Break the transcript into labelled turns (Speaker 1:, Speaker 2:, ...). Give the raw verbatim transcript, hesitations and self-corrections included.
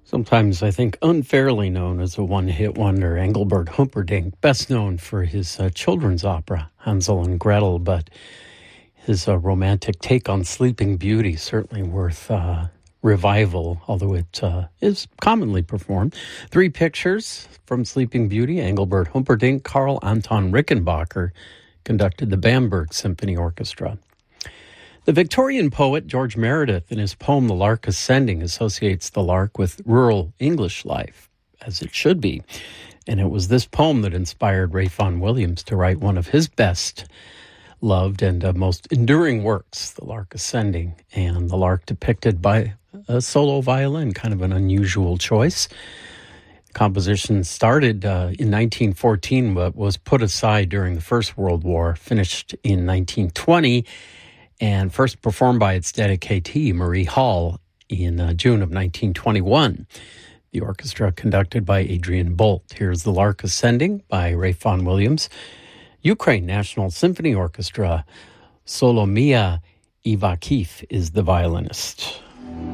Speaker 1: Sometimes I think unfairly known as a one-hit wonder, Engelbert Humperdinck, best known for his uh, children's opera, Hansel and Gretel, but his uh, romantic take on Sleeping Beauty, certainly worth uh, revival, although it uh, is commonly performed. Three pictures from Sleeping Beauty. Engelbert Humperdinck, Karl Anton Rickenbacker conducted the Bamberg Symphony Orchestra. The Victorian poet George Meredith, in his poem The Lark Ascending, associates the lark with rural English life, as it should be. And it was this poem that inspired Ray Vaughan Williams to write one of his best loved and uh, most enduring works, The Lark Ascending, and the lark depicted by a solo violin, kind of an unusual choice. The composition started uh, in nineteen fourteen, but was put aside during the First World War, finished in nineteen twenty, and first performed by its dedicatee, Marie Hall, in uh, June of nineteen twenty-one. The orchestra conducted by Adrian Bolt. Here's The Lark Ascending by Ray Vaughan Williams. Ukraine National Symphony Orchestra, Solomia Ivakhiv is the violinist.